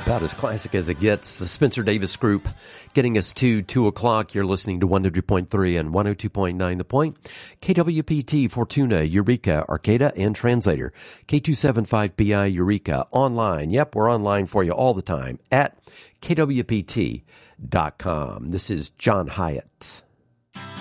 About as classic as it gets. The Spencer Davis Group getting us to 2 o'clock. You're listening to 100.3 and 102.9 The Point. KWPT, Fortuna, Eureka, Arcata, and Translator. K275BI, Eureka. Online. Yep, we're online for you all the time at kwpt.com. This is John Hyatt.